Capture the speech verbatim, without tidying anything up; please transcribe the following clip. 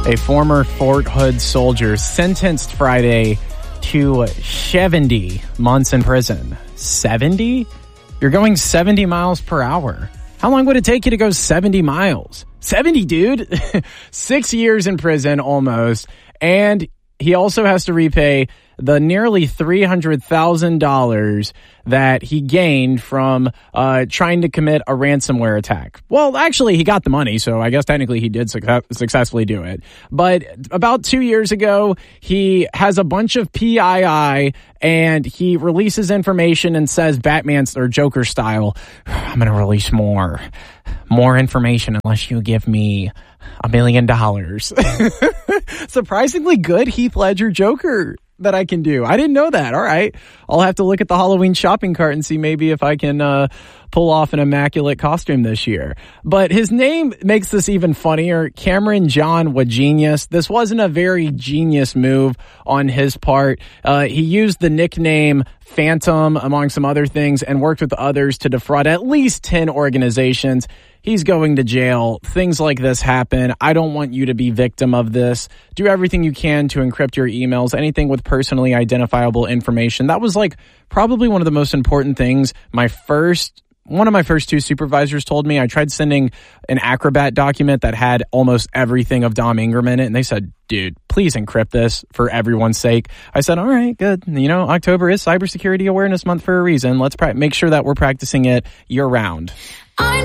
a former Fort Hood soldier, sentenced Friday to seventy months in prison. seventy? You're going seventy miles per hour. How long would it take you to go seventy miles? seventy, dude. Six years in prison almost. And he also has to repay the nearly three hundred thousand dollars that he gained from uh, trying to commit a ransomware attack. Well, actually, he got the money, so I guess technically he did success- successfully do it. But about two years ago, he has a bunch of P I I, and he releases information and says Batman or Joker style, I'm going to release more, more information unless you give me a million dollars. Surprisingly good Heath Ledger Joker that I can do. I didn't know that. All right. I'll have to look at the Halloween shopping cart and see maybe if I can uh, pull off an immaculate costume this year. But his name makes this even funnier. Cameron John Wagenius. This wasn't a very genius move on his part. Uh, he used the nickname Phantom among some other things and worked with others to defraud at least ten organizations. He's going to jail. Things like this happen. I don't want you to be victim of this. Do everything you can to encrypt your emails, anything with personally identifiable information. That was like probably one of the most important things. My first, one of my first two supervisors told me. I tried sending an Acrobat document that had almost everything of Dom Ingram in it, and they said, dude, please encrypt this for everyone's sake. I said, all right, good. You know, October is Cybersecurity Awareness Month for a reason. Let's pra- make sure that we're practicing it year round. I